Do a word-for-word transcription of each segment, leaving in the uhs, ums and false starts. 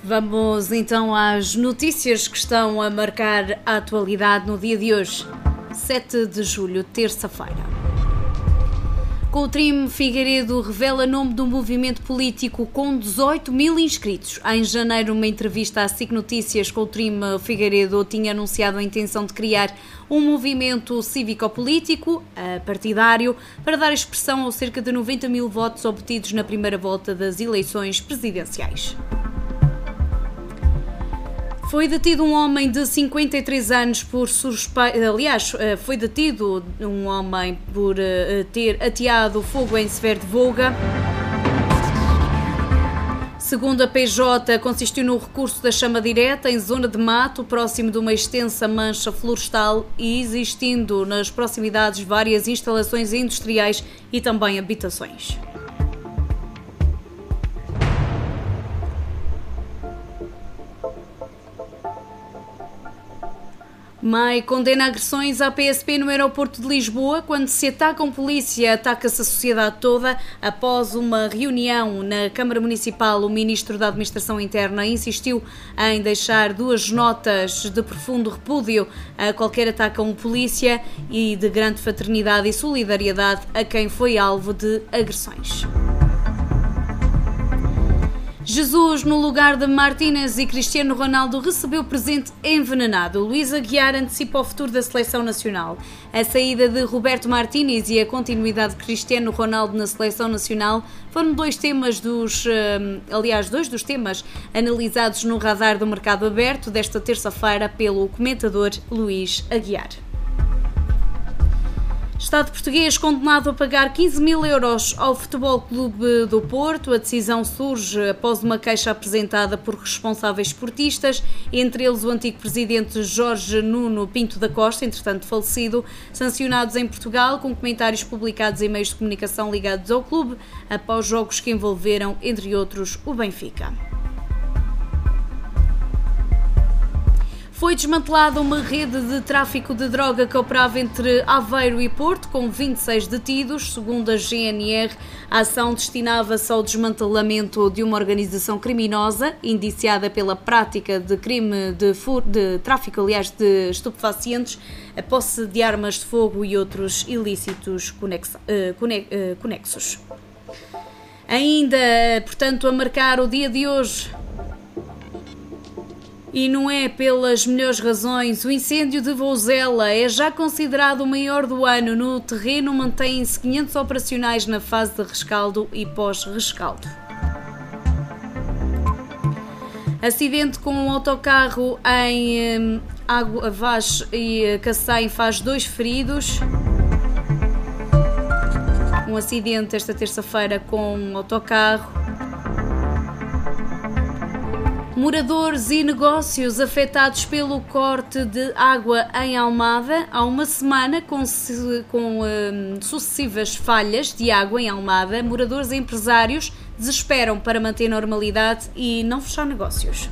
Vamos então às notícias que estão a marcar a atualidade no dia de hoje, sete de julho, terça-feira. Coutinho Figueiredo revela nome do movimento político com dezoito mil inscritos. Em janeiro, numa entrevista à S I C Notícias, Coutinho Figueiredo tinha anunciado a intenção de criar um movimento cívico-político partidário para dar expressão aos cerca de noventa mil votos obtidos na primeira volta das eleições presidenciais. Foi detido um homem de cinquenta e três anos por suspeita... Aliás, foi detido um homem por ter ateado fogo em Severo de Voga. Segundo a P J, consistiu no recurso da chama direta em zona de mato, próximo de uma extensa mancha florestal e existindo nas proximidades várias instalações industriais e também habitações. M A I condena agressões à P S P no aeroporto de Lisboa. Quando se ataca um polícia, ataca-se a sociedade toda. Após uma reunião na Câmara Municipal, o Ministro da Administração Interna insistiu em deixar duas notas de profundo repúdio a qualquer ataque a um polícia e de grande fraternidade e solidariedade a quem foi alvo de agressões. Jesus, no lugar de Martínez e Cristiano Ronaldo, recebeu presente envenenado. Luís Aguiar antecipa o futuro da seleção nacional. A saída de Roberto Martínez e a continuidade de Cristiano Ronaldo na seleção nacional foram dois temas dos, aliás, dois dos temas analisados no radar do Mercado Aberto desta terça-feira pelo comentador Luís Aguiar. Estado português condenado a pagar quinze mil euros ao Futebol Clube do Porto. A decisão surge após uma queixa apresentada por responsáveis esportistas, entre eles o antigo presidente Jorge Nuno Pinto da Costa, entretanto falecido, sancionados em Portugal com comentários publicados em meios de comunicação ligados ao clube após jogos que envolveram, entre outros, o Benfica. Foi desmantelada uma rede de tráfico de droga que operava entre Aveiro e Porto, com vinte e seis detidos. Segundo a G N R, a ação destinava-se ao desmantelamento de uma organização criminosa, indiciada pela prática de crime de, fur... de tráfico, aliás, de estupefacientes, a posse de armas de fogo e outros ilícitos conex... conexos. Ainda, portanto, a marcar o dia de hoje... E não é pelas melhores razões, o incêndio de Vouzela é já considerado o maior do ano. No terreno mantêm-se quinhentos operacionais na fase de rescaldo e pós-rescaldo. Acidente com um autocarro em um, Água Vaz e Cacém faz dois feridos. Um acidente esta terça-feira com um autocarro. Moradores e negócios afetados pelo corte de água em Almada. Há uma semana, com, com um, sucessivas falhas de água em Almada, moradores e empresários desesperam para manter normalidade e não fechar negócios.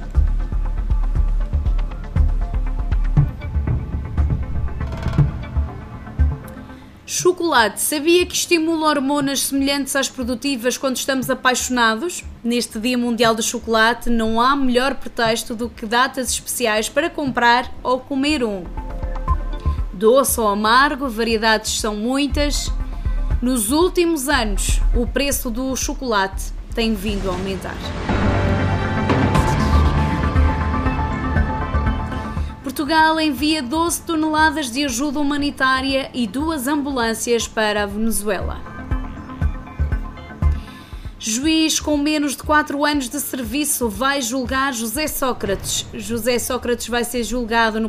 Chocolate. Sabia que estimula hormonas semelhantes às produtivas quando estamos apaixonados? Neste Dia Mundial do Chocolate não há melhor pretexto do que datas especiais para comprar ou comer um. Doce ou amargo, variedades são muitas. Nos últimos anos, o preço do chocolate tem vindo a aumentar. Portugal envia doze toneladas de ajuda humanitária e duas ambulâncias para a Venezuela. Juiz com menos de quatro anos de serviço vai julgar José Sócrates. José Sócrates vai ser julgado no